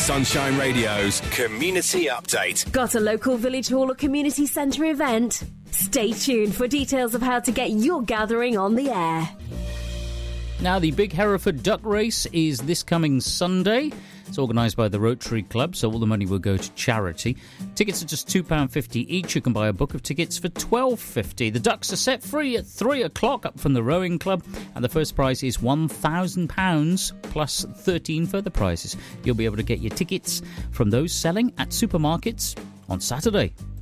Sunshine Radio's Community Update. Got a local village hall or community centre event? Stay tuned for details of how to get your gathering on the air. Now, the Big Hereford Duck Race is this coming Sunday. It's organised by the Rotary Club, so all the money will go to charity. Tickets are just £2.50 each. You can buy a book of tickets for £12.50. The ducks are set free at 3 o'clock up from the rowing club, and the first prize is £1,000 plus 13 further prizes. You'll be able to get your tickets from those selling at supermarkets on Saturday.